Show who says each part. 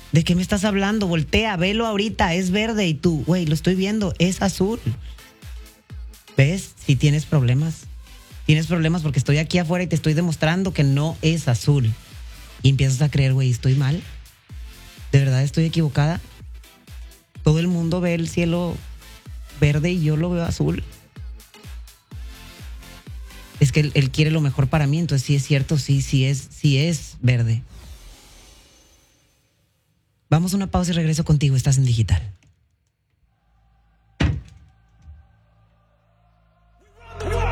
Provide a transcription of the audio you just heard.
Speaker 1: ¿De qué me estás hablando? Voltea, velo ahorita, es verde. Y tú, güey, lo estoy viendo, es azul. ¿Ves? Si tienes problemas. Tienes problemas porque estoy aquí afuera y te estoy demostrando que no es azul. Y empiezas a creer, güey, ¿estoy mal? ¿De verdad estoy equivocada? Todo el mundo ve el cielo verde y yo lo veo azul. Es que él quiere lo mejor para mí, entonces sí es cierto, sí es verde. Vamos a una pausa y regreso contigo, estás en Digital.